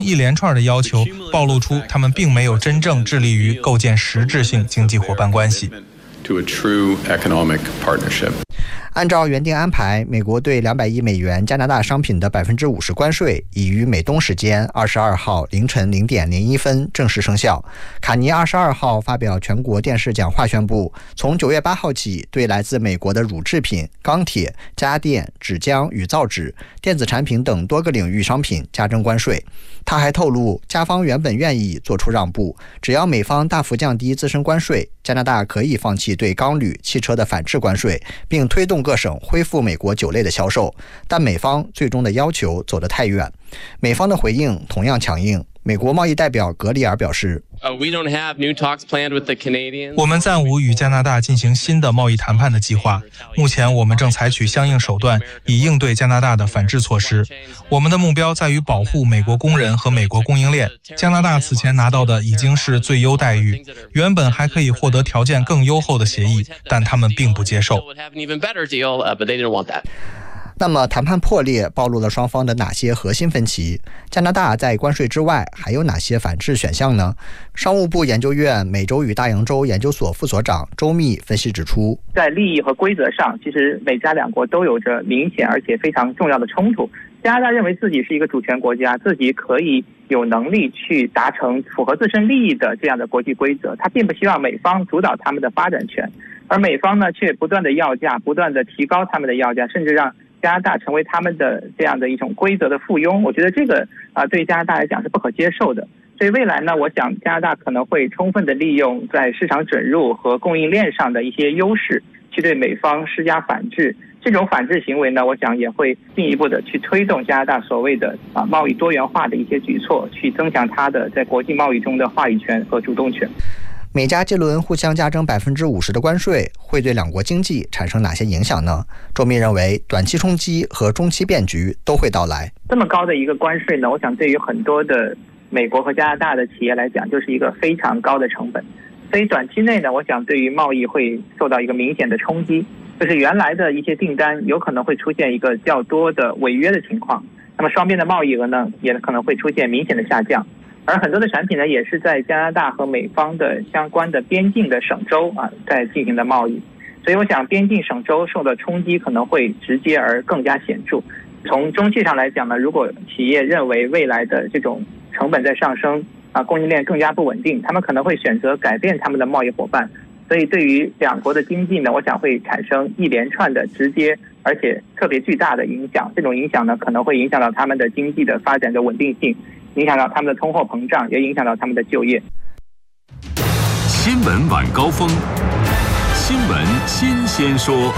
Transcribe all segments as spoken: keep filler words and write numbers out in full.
一连串的要求暴露出他们并没有真正致力于构建实质性经济伙伴关系。 按照原定安排，美国对两百亿美元加拿大商品的 百分之五十 关税已于美东时间二十二号凌晨零点零一分正式生效。卡尼二十二号发表全国电视讲话宣布，从九月八号起，对来自美国的乳制品、钢铁、家电、纸浆与造纸、电子产品等多个领域商品加征关税。他还透露，加方原本愿意做出让步，只要美方大幅降低自身关税，加拿大可以放弃对钢铝、汽车的反制关税，并推动各省恢复美国酒类的销售。但美方最终的要求走得太远。美方的回应同样强硬。美国贸易代表格里尔表示， 我们暂无与加拿大进行新的贸易谈判的计划。目前我们正采取相应手段，以应对加拿大的反制措施。我们的目标在于保护美国工人和美国供应链。加拿大此前拿到的已经是最优待遇，原本还可以获得条件更优厚的协议，但他们并不接受。 那么谈判破裂暴露了双方的哪些核心分歧？加拿大在关税之外还有哪些反制选项呢？商务部研究院美洲与大洋洲研究所副所长周密分析指出， 在利益和规则上，其实美加两国都有着明显而且非常重要的冲突。加拿大认为自己是一个主权国家，自己可以有能力去达成符合自身利益的这样的国际规则，他并不希望美方主导他们的发展权，而美方呢却不断的要价，不断的提高他们的要价，甚至让加拿大成为他们的这样的一种规则的附庸。我觉得这个啊、呃、对加拿大来讲是不可接受的。所以未来呢，我想加拿大可能会充分的利用在市场准入和供应链上的一些优势，去对美方施加反制。这种反制行为呢，我想也会进一步的去推动加拿大所谓的啊贸易多元化的一些举措，去增强它的在国际贸易中的话语权和主动权。 美加这轮互相加征 百分之五十 的关税会对两国经济产生哪些影响呢？周密认为，短期冲击和中期变局都会到来。 这么高的一个关税呢，我想对于很多的美国和加拿大的企业来讲，就是一个非常高的成本。所以短期内呢，我想对于贸易会受到一个明显的冲击，就是原来的一些订单有可能会出现一个较多的违约的情况，那么双边的贸易额呢，也可能会出现明显的下降。而很多的产品呢，也是在加拿大和美方的相关的边境的省州啊，在进行的贸易，所以我想边境省州受的冲击可能会直接而更加显著。从中期上来讲呢，如果企业认为未来的这种成本在上升啊，供应链更加不稳定，他们可能会选择改变他们的贸易伙伴。所以对于两国的经济呢，我想会产生一连串的直接而且特别巨大的影响。这种影响呢，可能会影响到他们的经济的发展的稳定性，影响到他们的通货膨胀，也影响到他们的就业。 新闻晚高峰，新闻新鲜说。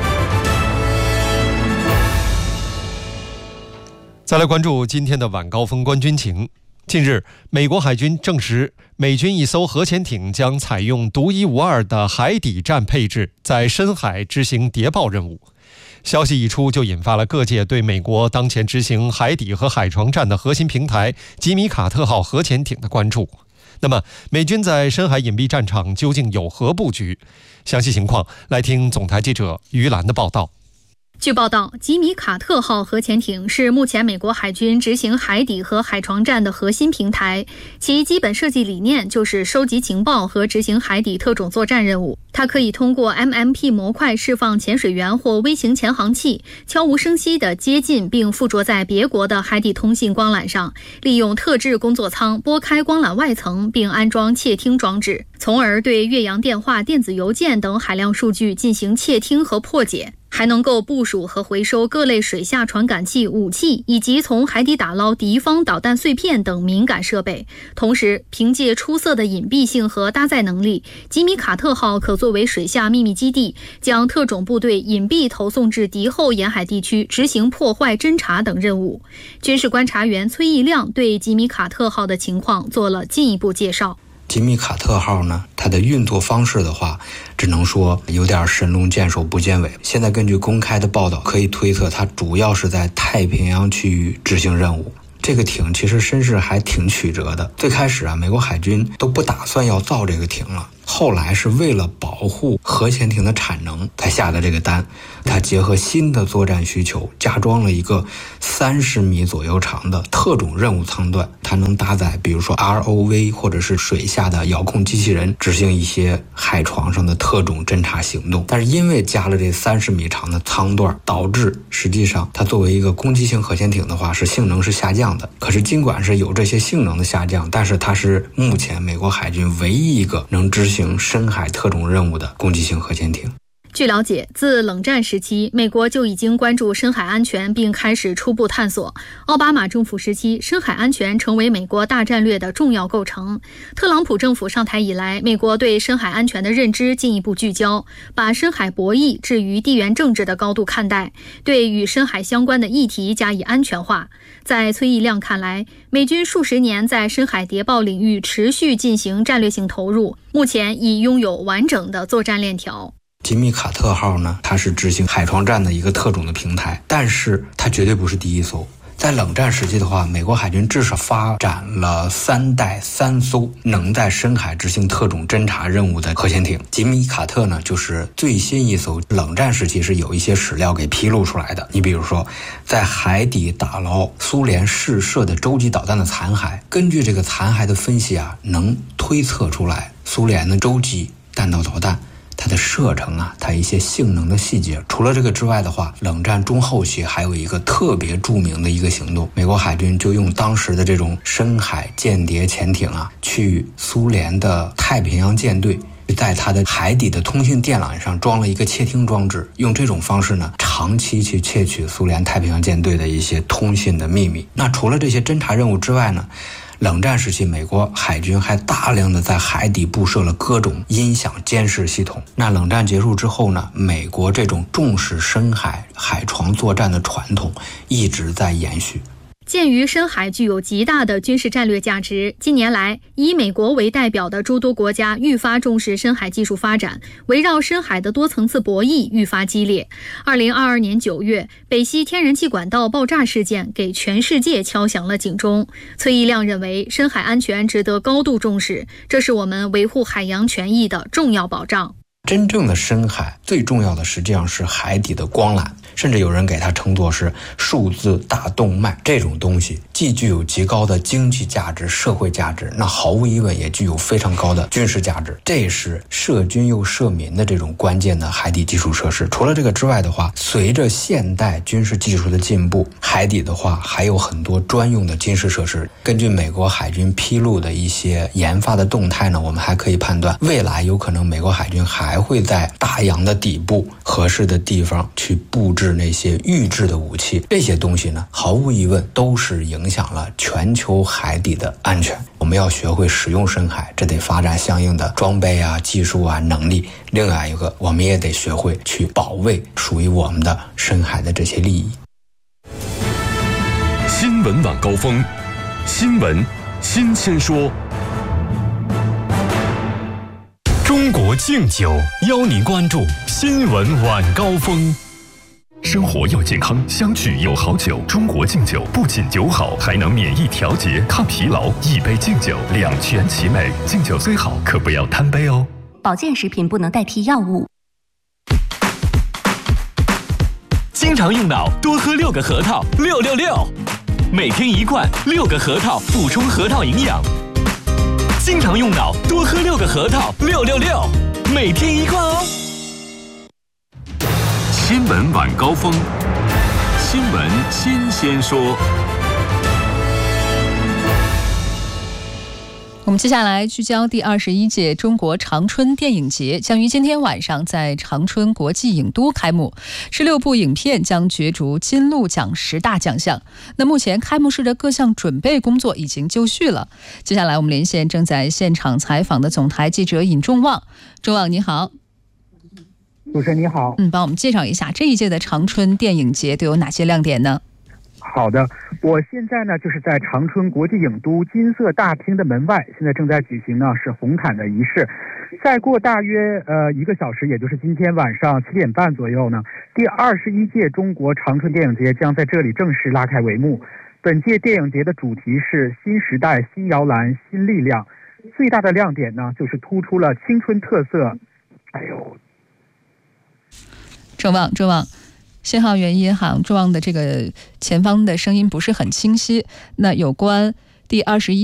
再来关注今天的晚高峰观军情。近日，美国海军证实，美军一艘核潜艇将采用独一无二的海底战配置，在深海执行谍报任务。消息一出，就引发了各界对美国当前执行海底和海床战的核心平台吉米卡特号核潜艇的关注。那么，美军在深海隐蔽战场究竟有何布局？详细情况来听总台记者于兰的报道。 据报道，吉米卡特号核潜艇是目前美国海军执行海底和海床战的核心平台，其基本设计理念就是收集情报和执行海底特种作战任务。它可以通过 M M P 模块释放潜水员或微型潜航器，悄无声息地接近并附着在别国的海底通信光缆上，利用特制工作舱拨开光缆外层并安装窃听装置，从而对越洋电话、电子邮件等海量数据进行窃听和破解。还能够部署和回收各类水下传感器、武器，以及从海底打捞敌方导弹碎片等敏感设备。同时，凭借出色的隐蔽性和搭载能力，吉米卡特号可作为水下秘密基地，将特种部队隐蔽投送至敌后沿海地区执行破坏、侦察等任务。军事观察员崔义亮对吉米卡特号的情况做了进一步介绍。 吉米卡特号呢，它的运作方式的话，只能说有点神龙见首不见尾。现在根据公开的报道，可以推测它主要是在太平洋区域执行任务。这个艇其实身世还挺曲折的。最开始啊，美国海军都不打算要造这个艇了， 后来是为了保护核潜艇的产能才下的这个单。它结合新的作战需求，加装了一个三十米左右长的特种任务舱段，它能搭载比如说 R O V 或者是水下的遥控机器人，执行一些海床上的特种侦察行动。但是因为加了这三十米长的舱段，导致实际上它作为一个攻击型核潜艇的话，是性能是下降的。可是尽管是有这些性能的下降，但是它是目前美国海军唯一一个能执行深海特种任务的攻击型核潜艇。 据了解，自冷战时期，美国就已经关注深海安全，并开始初步探索。奥巴马政府时期，深海安全成为美国大战略的重要构成。特朗普政府上台以来，美国对深海安全的认知进一步聚焦，把深海博弈置于地缘政治的高度看待，对与深海相关的议题加以安全化。在崔义亮看来，美军数十年在深海谍报领域持续进行战略性投入，目前已拥有完整的作战链条。 吉米卡特号呢，它是执行海床战的一个特种的平台，但是它绝对不是第一艘。在冷战时期的话，美国海军至少发展了三代三艘能在深海执行特种侦察任务的核潜艇。吉米卡特呢，就是最新一艘。冷战时期是有一些史料给披露出来的。你比如说，在海底打捞苏联试射的洲际导弹的残骸，根据这个残骸的分析啊，能推测出来苏联的洲际弹道导弹它的射程啊，它一些性能的细节。除了这个之外的话，冷战中后期还有一个特别著名的一个行动，美国海军就用当时的这种深海间谍潜艇啊，去苏联的太平洋舰队在它的海底的通信电缆上装了一个窃听装置，用这种方式呢，长期去窃取苏联太平洋舰队的一些通信的秘密。那除了这些侦察任务之外呢，冷战时期，美国海军还大量的在海底布设了各种音响监视系统。那冷战结束之后呢，美国这种重视深海海床作战的传统一直在延续。 鉴于深海具有极大的军事战略价值，近年来以美国为代表的诸多国家愈发重视深海技术发展，围绕深海的多层次博弈愈发激烈。二零二二年九月，北溪天然气管道爆炸事件给全世界敲响了警钟。崔义亮认为，深海安全值得高度重视，这是我们维护海洋权益的重要保障。 真正的深海最重要的实际上是海底的光缆，甚至有人给它称作是数字大动脉。这种东西既具有极高的经济价值、社会价值，那毫无疑问也具有非常高的军事价值。这是涉军又涉民的这种关键的海底基础设施。除了这个之外的话，随着现代军事技术的进步，海底的话还有很多专用的军事设施。根据美国海军披露的一些研发的动态呢，我们还可以判断，未来有可能美国海军还会在大洋的底部合适的地方去布置那些预制的武器。这些东西呢，毫无疑问都是影响了全球海底的安全。我们要学会使用深海，这得发展相应的装备啊、技术啊、能力。另外一个，我们也得学会去保卫属于我们的深海的这些利益。 新闻晚高峰，新闻新鲜说。中国敬酒邀您关注新闻晚高峰。生活要健康，相聚有好酒。中国敬酒不仅酒好，还能免疫调节、抗疲劳。一杯敬酒，两全其美。敬酒虽好，可不要贪杯哦。 保健食品不能代替药物。 经常用脑，多喝六个核桃，六六六。每天一罐，六个核桃，补充核桃营养。经常用脑，多喝六个核桃，六六六。每天一罐哦。 新闻晚高峰，新闻新鲜说。 我们接下来聚焦第二十一届中国长春电影节，将于今天晚上在长春国际影都开幕。十六部影片将角逐金鹿奖十大奖项。那目前开幕式的各项准备工作已经就绪了。接下来我们连线正在现场采访的总台记者尹仲旺。仲旺你好。 主持人你好。 嗯，帮我们介绍一下这一届的长春电影节都有哪些亮点呢？ 好的，我现在呢就是在长春国际影都金色大厅的门外，现在正在举行呢是红毯的仪式。再过大约呃一个小时，也就是今天晚上七点半左右呢，第二十一届中国长春电影节将在这里正式拉开帷幕。本届电影节的主题是新时代、新摇篮、新力量。 最大的亮点呢，就是突出了青春特色。哎呦， 郑旺，郑旺。信号原因哈，郑旺的这个前方的声音不是很清晰。那有关第二十一